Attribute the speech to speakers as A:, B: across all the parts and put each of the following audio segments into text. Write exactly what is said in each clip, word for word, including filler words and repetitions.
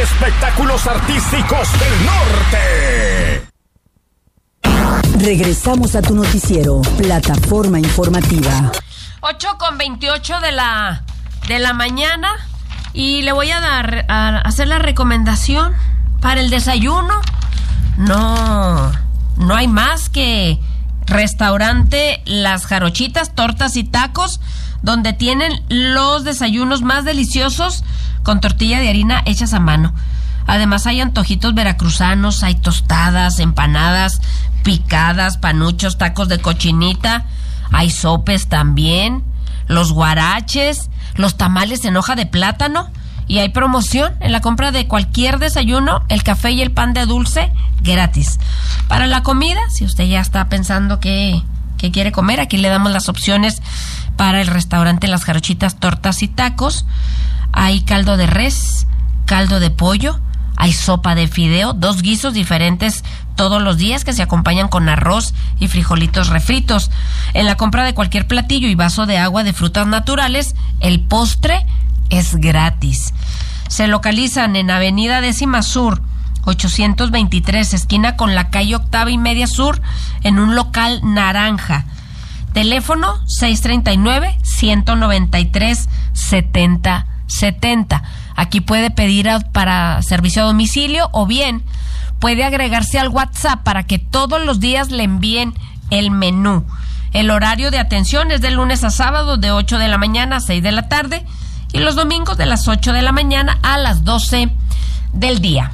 A: espectáculos artísticos del norte.
B: Regresamos a tu noticiero, Plataforma Informativa.
C: ocho con veintiocho de la, de la mañana, y le voy a dar a hacer la recomendación para el desayuno. No, no hay más que restaurante Las Jarochitas, tortas y tacos, donde tienen los desayunos más deliciosos con tortilla de harina hechas a mano. Además hay antojitos veracruzanos, hay tostadas, empanadas, picadas, panuchos, tacos de cochinita, hay sopes también, los guaraches, los tamales en hoja de plátano, y hay promoción en la compra de cualquier desayuno, el café y el pan de dulce gratis. Para la comida, si usted ya está pensando que, que quiere comer, aquí le damos las opciones para el restaurante Las Jarochitas, tortas y tacos. Hay caldo de res, caldo de pollo, hay sopa de fideo, dos guisos diferentes todos los días que se acompañan con arroz y frijolitos refritos. En la compra de cualquier platillo y vaso de agua de frutas naturales, el postre es gratis. Se localizan en Avenida Décima Sur, ochocientos veintitrés, esquina con la calle Octava y Media Sur, en un local naranja. Teléfono seis treinta y nueve, ciento noventa y tres, setenta setenta. Aquí puede pedir a, para servicio a domicilio, o bien puede agregarse al WhatsApp para que todos los días le envíen el menú. El horario de atención es de lunes a sábado de ocho de la mañana a seis de la tarde, y los domingos de las ocho de la mañana a las doce del día.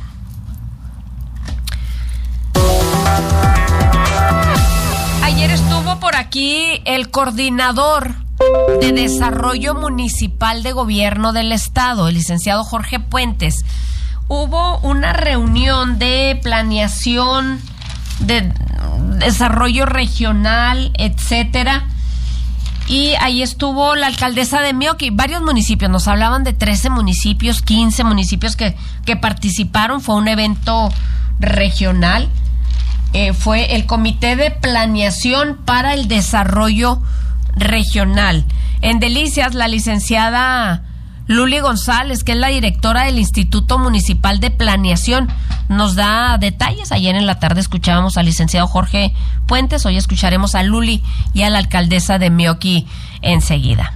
C: Ayer estuvo por aquí el coordinador de Desarrollo Municipal de Gobierno del Estado, el licenciado Jorge Puentes. Hubo una reunión de planeación, de desarrollo regional, etcétera, y ahí estuvo la alcaldesa de Meoqui, varios municipios, nos hablaban de trece municipios, quince municipios que, que participaron. Fue un evento regional. Eh, fue el Comité de Planeación para el Desarrollo Regional. En Delicias, la licenciada Luli González, que es la directora del Instituto Municipal de Planeación, nos da detalles. Ayer en la tarde escuchábamos al licenciado Jorge Puentes, hoy escucharemos a Luli y a la alcaldesa de Meoqui enseguida.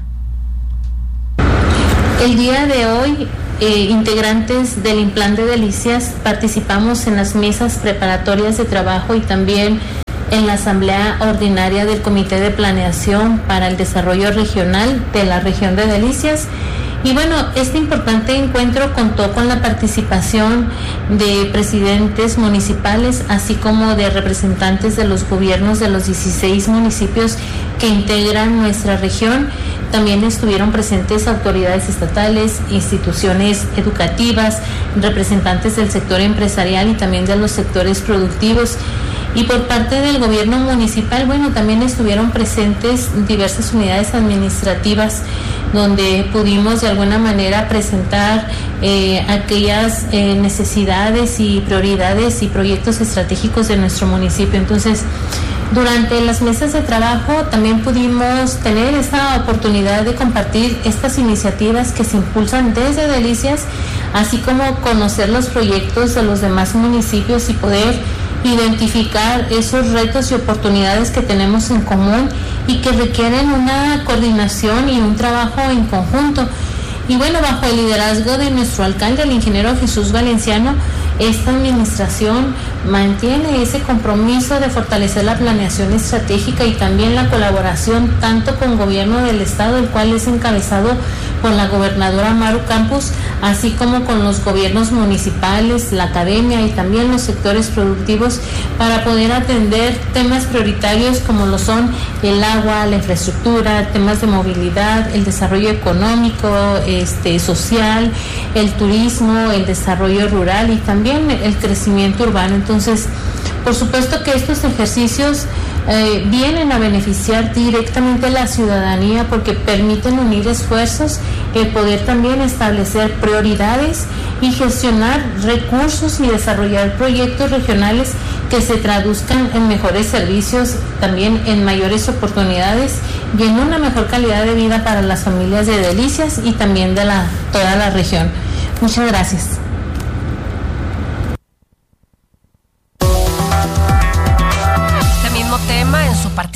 D: El día de hoy, eh, integrantes del Implan de Delicias participamos en las mesas preparatorias de trabajo y también en la asamblea ordinaria del Comité de Planeación para el Desarrollo Regional de la región de Delicias. Y bueno, este importante encuentro contó con la participación de presidentes municipales, así como de representantes de los gobiernos de los dieciséis municipios que integran nuestra región. También estuvieron presentes autoridades estatales, instituciones educativas, representantes del sector empresarial y también de los sectores productivos. Y por parte del gobierno municipal, bueno, también estuvieron presentes diversas unidades administrativas donde pudimos de alguna manera presentar eh, aquellas eh, necesidades y prioridades y proyectos estratégicos de nuestro municipio. Entonces, durante las mesas de trabajo también pudimos tener esta oportunidad de compartir estas iniciativas que se impulsan desde Delicias, así como conocer los proyectos de los demás municipios y poder identificar esos retos y oportunidades que tenemos en común y que requieren una coordinación y un trabajo en conjunto. Y bueno, bajo el liderazgo de nuestro alcalde, el ingeniero Jesús Valenciano, esta administración mantiene ese compromiso de fortalecer la planeación estratégica y también la colaboración tanto con gobierno del estado, el cual es encabezado por la gobernadora Maru Campos, así como con los gobiernos municipales, la academia y también los sectores productivos, para poder atender temas prioritarios como lo son el agua, la infraestructura, temas de movilidad, el desarrollo económico, este, social, el turismo, el desarrollo rural y también el crecimiento urbano. Entonces, por supuesto que estos ejercicios eh, vienen a beneficiar directamente a la ciudadanía porque permiten unir esfuerzos, el poder también establecer prioridades y gestionar recursos y desarrollar proyectos regionales que se traduzcan en mejores servicios, también en mayores oportunidades y en una mejor calidad de vida para las familias de Delicias y también de la, toda la región. Muchas gracias.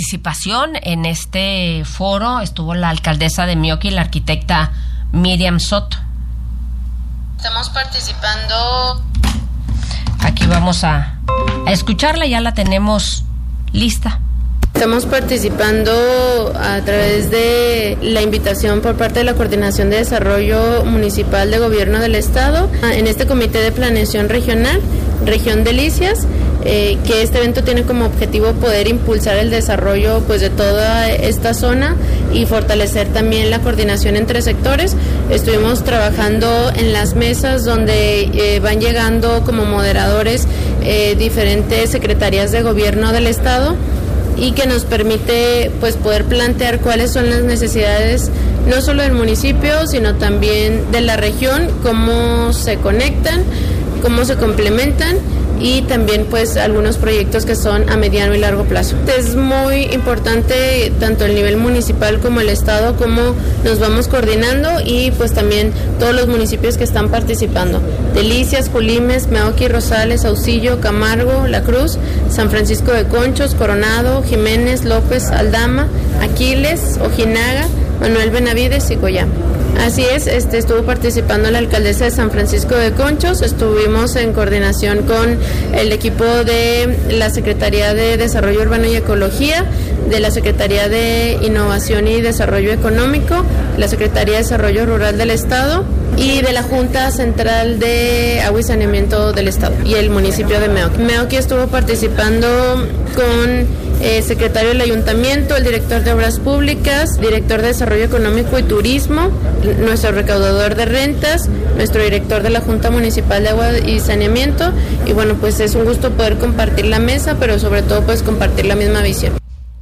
C: participación en este foro. Estuvo la alcaldesa de Meoqui, la arquitecta Miriam Soto.
E: Estamos participando.
C: Aquí vamos a, a escucharla, ya la tenemos lista.
E: Estamos participando a través de la invitación por parte de la Coordinación de Desarrollo Municipal de Gobierno del Estado en este Comité de Planeación Regional, Región Delicias, eh, que este evento tiene como objetivo poder impulsar el desarrollo pues de toda esta zona y fortalecer también la coordinación entre sectores. Estuvimos trabajando en las mesas donde eh, van llegando como moderadores eh, diferentes secretarías de gobierno del Estado, y que nos permite pues poder plantear cuáles son las necesidades no solo del municipio, sino también de la región, cómo se conectan, cómo se complementan, y también pues algunos proyectos que son a mediano y largo plazo. Es muy importante tanto el nivel municipal como el estado, cómo nos vamos coordinando, y pues también todos los municipios que están participando: Delicias, Julimes, Meoqui, Rosales, Saucillo, Camargo, La Cruz, San Francisco de Conchos, Coronado, Jiménez, López, Aldama, Aquiles, Ojinaga, Manuel Benavides y Coyama. Así es, este, estuvo participando la alcaldesa de San Francisco de Conchos. Estuvimos en coordinación con el equipo de la Secretaría de Desarrollo Urbano y Ecología, de la Secretaría de Innovación y Desarrollo Económico, la Secretaría de Desarrollo Rural del Estado y de la Junta Central de Agua y Saneamiento del Estado y el municipio de Meoqui. Meoqui estuvo participando con el secretario del Ayuntamiento, el director de Obras Públicas, director de Desarrollo Económico y Turismo, nuestro recaudador de rentas, nuestro director de la Junta Municipal de Agua y Saneamiento, y bueno, pues es un gusto poder compartir la mesa, pero sobre todo pues compartir la misma visión.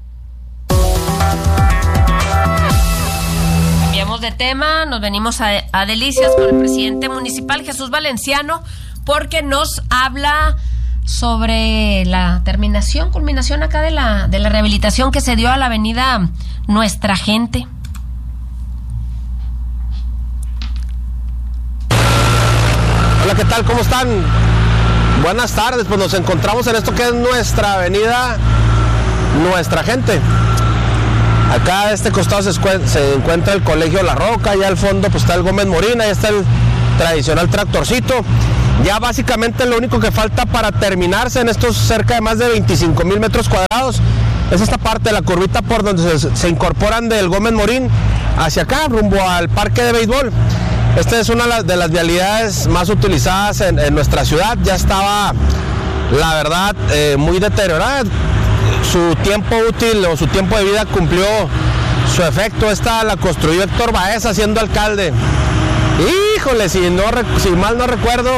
C: Cambiamos de tema, nos venimos a, a Delicias con el presidente municipal Jesús Valenciano, porque nos habla sobre la terminación, culminación acá de la de la rehabilitación que se dio a la avenida Nuestra Gente.
F: Hola, ¿qué tal? ¿Cómo están? Buenas tardes, pues nos encontramos en esto que es nuestra avenida Nuestra Gente. Acá a este costado se, se encuentra el Colegio La Roca, allá al fondo pues está el Gómez Morín, ahí está el tradicional tractorcito. Ya básicamente lo único que falta para terminarse en estos cerca de más de veinticinco mil metros cuadrados es esta parte de la curvita por donde se, se incorporan del Gómez Morín hacia acá, rumbo al parque de béisbol. Esta es una de las vialidades más utilizadas en, en nuestra ciudad. Ya estaba, la verdad, eh, muy deteriorada. Su tiempo útil o su tiempo de vida cumplió su efecto. Esta la construyó Héctor Baeza siendo alcalde. Híjole, si, no, si mal no recuerdo,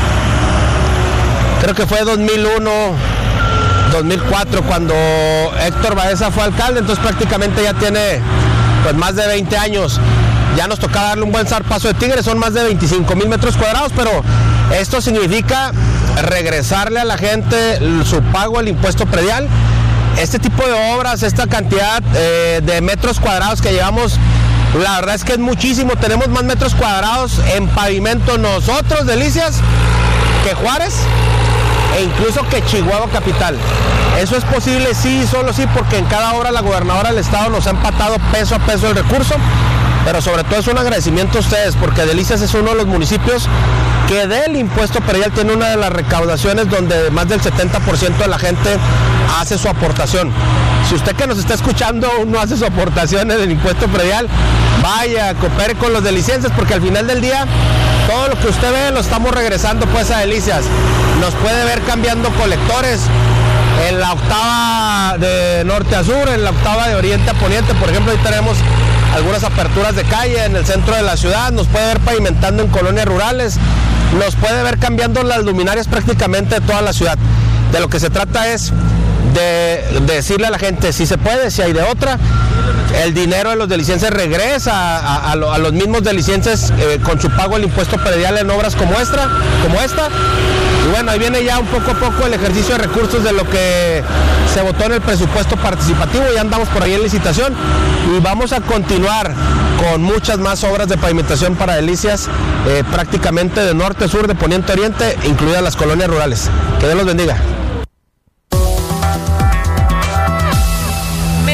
F: creo que fue dos mil uno, dos mil cuatro cuando Héctor Baeza fue alcalde, entonces prácticamente ya tiene pues más de veinte años. Ya nos toca darle un buen zarpazo de tigre, son más de veinticinco mil metros cuadrados, pero esto significa regresarle a la gente su pago, el impuesto predial. Este tipo de obras, esta cantidad eh, de metros cuadrados que llevamos, la verdad es que es muchísimo. Tenemos más metros cuadrados en pavimento nosotros, Delicias, que Juárez e incluso que Chihuahua capital. ¿Eso es posible? Sí, solo sí, porque en cada obra la gobernadora del estado nos ha empatado peso a peso el recurso, pero sobre todo es un agradecimiento a ustedes, porque Delicias es uno de los municipios que del impuesto predial tiene una de las recaudaciones donde más del setenta por ciento de la gente hace su aportación. Si usted que nos está escuchando no hace su aportación en el impuesto predial, vaya, coopere con los delicienses, porque al final del día todo lo que usted ve lo estamos regresando pues a Delicias. Nos puede ver cambiando colectores en la octava de norte a sur, en la octava de oriente a poniente. Por ejemplo, ahí tenemos algunas aperturas de calle en el centro de la ciudad. Nos puede ver pavimentando en colonias rurales, nos puede ver cambiando las luminarias prácticamente de toda la ciudad. De lo que se trata es de, de decirle a la gente si se puede, si hay de otra. El dinero de los delicienses regresa a, a, a, lo, a los mismos delicienses eh, con su pago del impuesto predial en obras como esta, como esta. Y bueno, ahí viene ya un poco a poco el ejercicio de recursos de lo que se votó en el presupuesto participativo. Ya andamos por ahí en licitación y vamos a continuar con muchas más obras de pavimentación para Delicias, eh, prácticamente de norte a sur, de poniente a oriente, incluidas las colonias rurales. Que Dios los bendiga.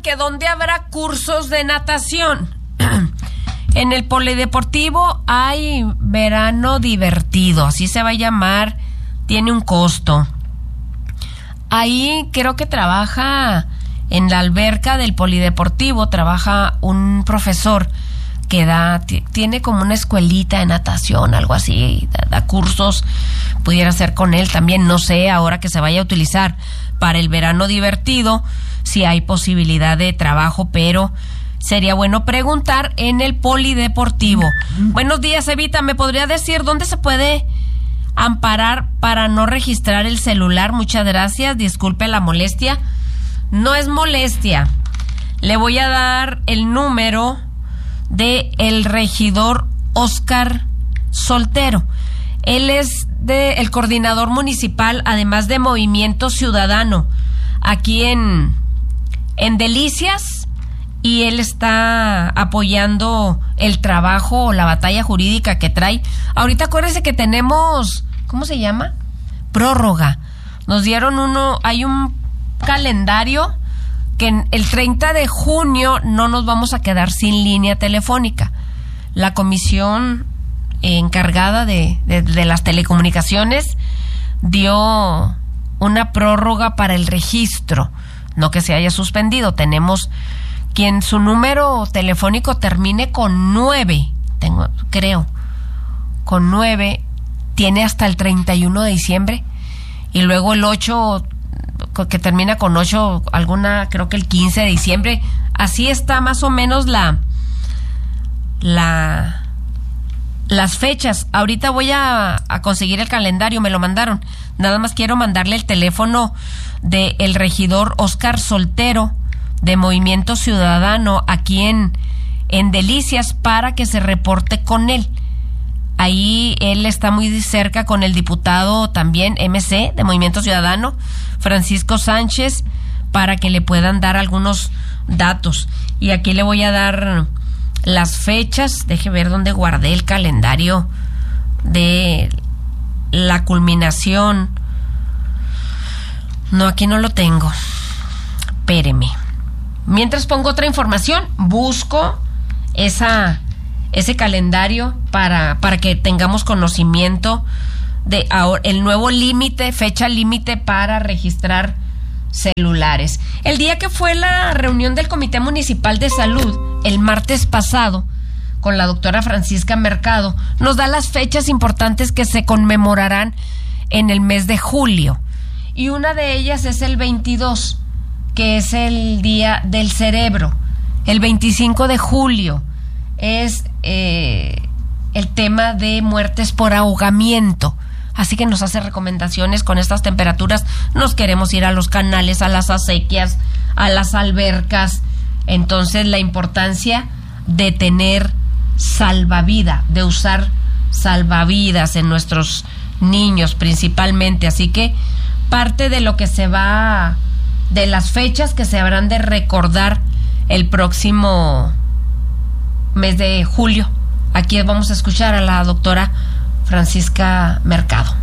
C: que dónde habrá cursos de natación. En el polideportivo hay verano divertido, así se va a llamar, tiene un costo. Ahí creo que trabaja en la alberca del polideportivo, trabaja un profesor que da, t- tiene como una escuelita de natación, algo así, da, da cursos, pudiera ser con él también, no sé, ahora que se vaya a utilizar para el verano divertido, si hay posibilidad de trabajo, pero sería bueno preguntar en el polideportivo. Buenos días, Evita, ¿me podría decir dónde se puede amparar para no registrar el celular? Muchas gracias, disculpe la molestia. No es molestia. Le voy a dar el número de el regidor Óscar Soltero. Él es de el coordinador municipal, además de Movimiento Ciudadano, aquí en, en Delicias, y él está apoyando el trabajo o la batalla jurídica que trae. Ahorita acuérdese que tenemos, ¿cómo se llama? Prórroga. Nos dieron uno, hay un calendario que en el treinta de junio no nos vamos a quedar sin línea telefónica. La comisión encargada de, de, de las telecomunicaciones dio una prórroga para el registro, no que se haya suspendido. Tenemos quien su número telefónico termine con nueve, tengo, creo, con nueve, tiene hasta el treinta y uno de diciembre, y luego el ocho, que termina con ocho, alguna, creo que el quince de diciembre. Así está más o menos la, la, las fechas. Ahorita voy a, a conseguir el calendario, me lo mandaron. Nada más quiero mandarle el teléfono de el regidor Óscar Soltero, de Movimiento Ciudadano, aquí en, en Delicias, para que se reporte con él. Ahí él está muy cerca con el diputado también M C de Movimiento Ciudadano, Francisco Sánchez, para que le puedan dar algunos datos. Y aquí le voy a dar las fechas. Deje ver dónde guardé el calendario de la culminación. No, aquí no lo tengo. Espéreme. Mientras pongo otra información, busco esa, ese calendario para, para que tengamos conocimiento de ahora, el nuevo límite, fecha límite para registrar celulares. El día que fue la reunión del Comité Municipal de Salud, el martes pasado, con la doctora Francisca Mercado, nos da las fechas importantes que se conmemorarán en el mes de julio. Y una de ellas es el veintidós, que es el Día del Cerebro. El veinticinco de julio es eh, el tema de muertes por ahogamiento. Así que nos hace recomendaciones con estas temperaturas. Nos queremos ir a los canales, a las acequias, a las albercas. Entonces, la importancia de tener salvavidas, de usar salvavidas en nuestros niños principalmente. Así que parte de lo que se va, de las fechas que se habrán de recordar el próximo mes de julio. Aquí vamos a escuchar a la doctora Francisca Mercado.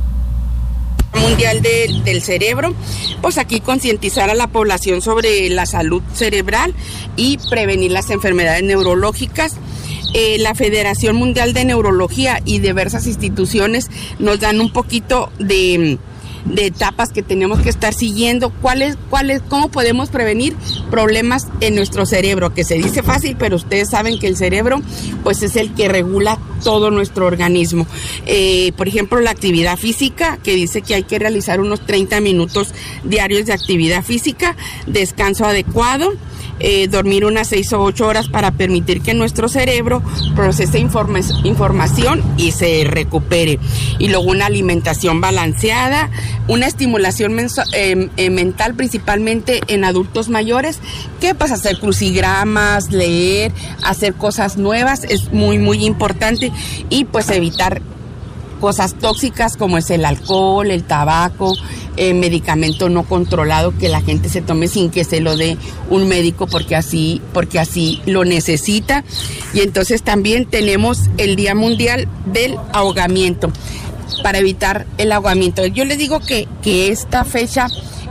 G: Mundial de, del Cerebro, pues aquí concientizar a la población sobre la salud cerebral y prevenir las enfermedades neurológicas. Eh, la Federación Mundial de Neurología y diversas instituciones nos dan un poquito de, de etapas que tenemos que estar siguiendo. ¿Cuáles, cuáles, cómo podemos prevenir problemas en nuestro cerebro? Que se dice fácil, pero ustedes saben que el cerebro pues es el que regula todo nuestro organismo. Eh, por ejemplo, la actividad física, que dice que hay que realizar unos treinta minutos diarios de actividad física, descanso adecuado, eh, dormir unas seis o ocho horas para permitir que nuestro cerebro procese informe, información y se recupere. Y luego una alimentación balanceada, una estimulación menso, eh, eh, mental principalmente en adultos mayores, que pues hacer crucigramas, leer, hacer cosas nuevas es muy muy importante, y pues evitar cosas tóxicas como es el alcohol, el tabaco, eh, medicamento no controlado que la gente se tome sin que se lo dé un médico porque así, porque así lo necesita. Y entonces también tenemos el Día Mundial del Ahogamiento, para evitar el ahogamiento. Yo les digo que, que esta fecha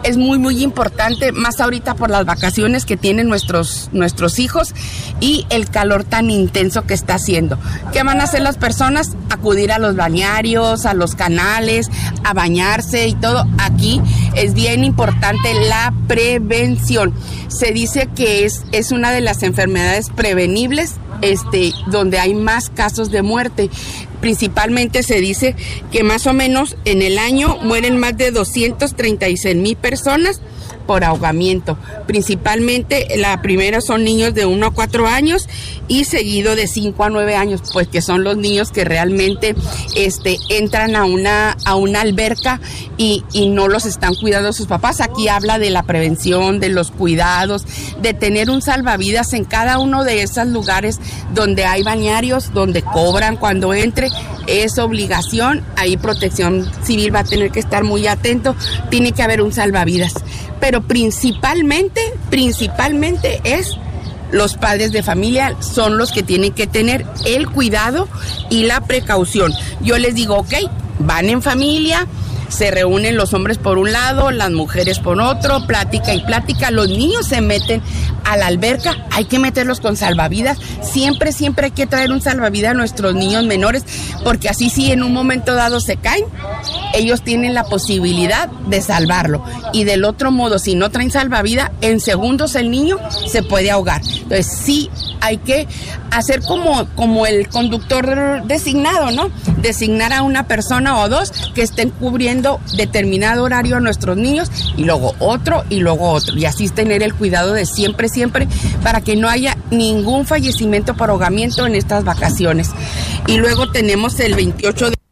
G: es muy, muy importante, más ahorita por las vacaciones que tienen nuestros, nuestros hijos y el calor tan intenso que está haciendo. ¿Qué van a hacer las personas? Acudir a los balnearios, a los canales, a bañarse y todo. Aquí es bien importante la prevención. Se dice que es, es una de las enfermedades prevenibles, este, donde hay más casos de muerte. Principalmente se dice que más o menos en el año mueren más de doscientos treinta y seis mil personas por ahogamiento. Principalmente la primera son niños de uno a cuatro años y seguido de cinco a nueve años, pues que son los niños que realmente este, entran a una, a una alberca y, y no los están cuidando sus papás. Aquí habla de la prevención, de los cuidados, de tener un salvavidas en cada uno de esos lugares donde hay bañarios, donde cobran cuando entre. Es obligación, ahí Protección Civil va a tener que estar muy atento, tiene que haber un salvavidas. Pero principalmente, principalmente es los padres de familia son los que tienen que tener el cuidado y la precaución. Yo les digo, ok, van en familia, se reúnen los hombres por un lado, las mujeres por otro, plática y plática, los niños se meten a la alberca, hay que meterlos con salvavidas, siempre, siempre hay que traer un salvavidas a nuestros niños menores, porque así si en un momento dado se caen, ellos tienen la posibilidad de salvarlo, y del otro modo, si no traen salvavidas, en segundos el niño se puede ahogar. Entonces sí hay que hacer como, como el conductor designado, ¿no? Designar a una persona o dos que estén cubriendo determinado horario a nuestros niños, y luego otro, y luego otro, y así tener el cuidado de siempre, siempre, para que no haya ningún fallecimiento por ahogamiento en estas vacaciones. Y luego tenemos el veintiocho de...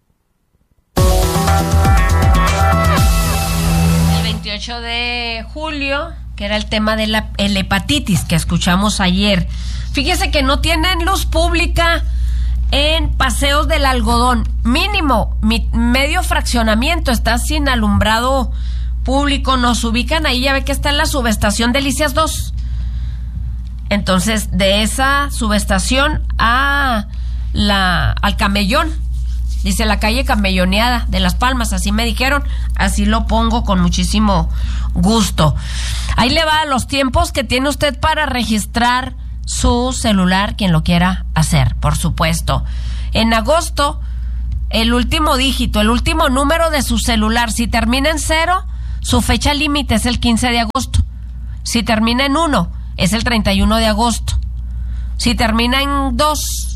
C: El veintiocho de julio, que era el tema de la el hepatitis que escuchamos ayer. Fíjese que no tienen luz pública en Paseos del Algodón. Mínimo, mi, medio fraccionamiento está sin alumbrado público. Nos ubican ahí, ya ve que está en la subestación Delicias dos. Entonces, de esa subestación a la al Camellón, dice la calle Camelloneada de Las Palmas, así me dijeron, así lo pongo con muchísimo gusto. Ahí le va los tiempos que tiene usted para registrar su celular, quien lo quiera hacer, por supuesto. En agosto, el último dígito, el último número de su celular, si termina en cero, su fecha límite es el quince de agosto. Si termina en uno, es el treinta y uno de agosto. Si termina en dos,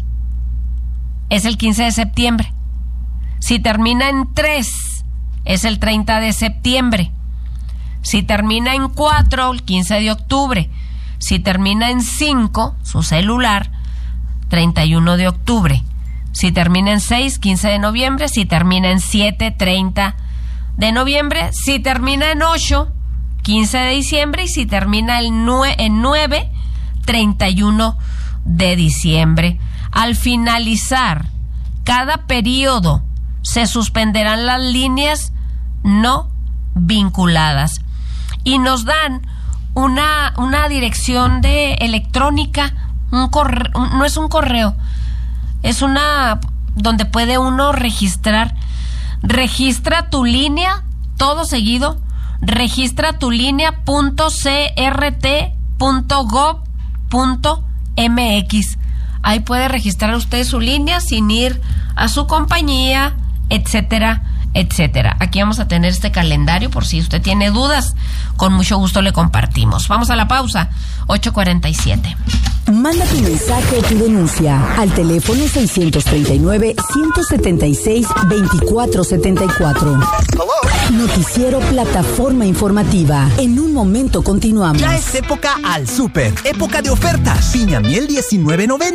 C: es el quince de septiembre. Si termina en tres, es el treinta de septiembre. Si termina en cuatro, el quince de octubre. Si termina en cinco, su celular, treinta y uno de octubre. Si termina en seis, quince de noviembre. Si termina en siete, treinta de noviembre. Si termina en ocho, quince de diciembre. Y si termina en nueve, treinta y uno de diciembre. Al finalizar cada periodo, se suspenderán las líneas no vinculadas. Y nos dan una, una dirección de electrónica, un correo, un, no es un correo, es una donde puede uno registrar. Registra tu línea, todo seguido, registra tu línea punto c r t punto gov punto m x. Ahí puede registrar usted su línea sin ir a su compañía, etcétera, etcétera. Aquí vamos a tener este calendario por si usted tiene dudas. Con mucho gusto le compartimos. Vamos a la pausa. ocho cuarenta y siete.
B: Manda tu mensaje o tu denuncia al teléfono seiscientos treinta y nueve, ciento setenta y seis, veinticuatro setenta y cuatro. Noticiero Plataforma Informativa. En un momento continuamos.
H: Ya es época al súper. Época de ofertas. Piña miel diecinueve noventa.